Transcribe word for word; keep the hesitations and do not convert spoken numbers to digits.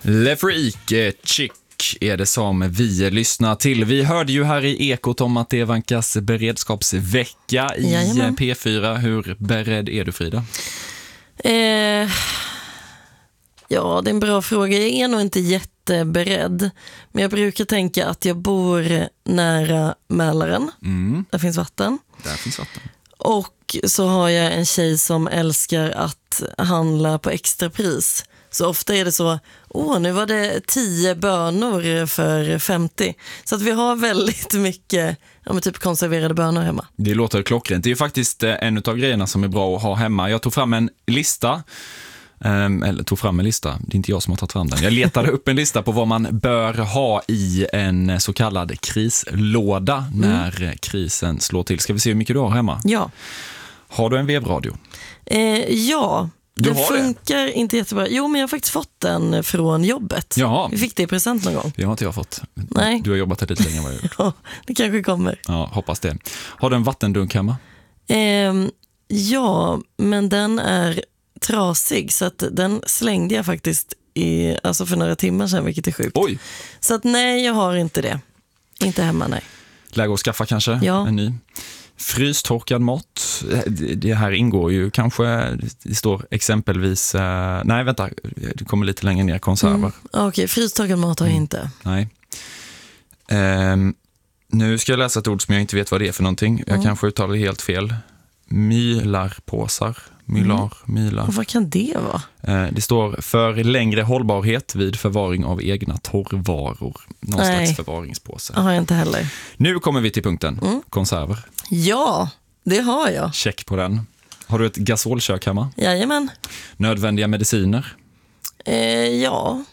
Le Freak Chick är det som vi lyssnar till. Vi hörde ju här i Ekot om att det är Vankas beredskapsvecka i Jajamän. P fyra. Hur beredd är du, Frida? Eh, ja, det är en bra fråga. Jag är nog inte jätteberedd. Men jag brukar tänka att jag bor nära Mälaren. Mm. Där finns vatten. Där finns vatten. Och så har jag en tjej som älskar att handla på extrapris. Så ofta är det så, åh nu var det tio bönor för femtio. Så att vi har väldigt mycket ja, typ konserverade bönor hemma. Det låter klockrent. Det är ju faktiskt en av grejerna som är bra att ha hemma. Jag tog fram en lista. Um, eller tog fram en lista. Det är inte jag som har tagit fram den. Jag letade upp en lista på vad man bör ha i en så kallad krislåda när mm. krisen slår till. Ska vi se hur mycket du har hemma? Ja. Har du en vevradio? Eh, ja. Du det funkar det? Inte jättebra. Jo, men jag har faktiskt fått den från jobbet. Jaha. Vi fick det i present någon gång. Det har inte jag fått. Nej. Du har jobbat här lite länge vad jag gjort. Ja, det kanske kommer. Ja, hoppas det. Har du en vattendunk hemma? Eh, ja, men den är trasig så att den slängde jag faktiskt i, alltså för några timmar sedan, vilket är sjukt. Oj. Så att nej, jag har inte det. Inte hemma, nej. Läge att skaffa kanske ja. en ny. Frystorkad mat. Det här ingår ju kanske, det står exempelvis, eh, nej vänta, det kommer lite längre ner, konserver. Mm. Okej, okay, frystorkad mat har jag inte. Mm. Nej. Um, nu ska jag läsa ett ord som jag inte vet vad det är för någonting. Jag mm. kanske uttalar det helt fel. Mylarpåsar. Mylar, mm. mylar. Och vad kan det vara? Det står för längre hållbarhet vid förvaring av egna torrvaror. Någon Nej. slags förvaringspåse. Det har jag inte heller. Nu kommer vi till punkten. Mm. Konserver. Ja, det har jag. Check på den. Har du ett gasolkök hemma? Jajamän. Nödvändiga mediciner? Eh, ja.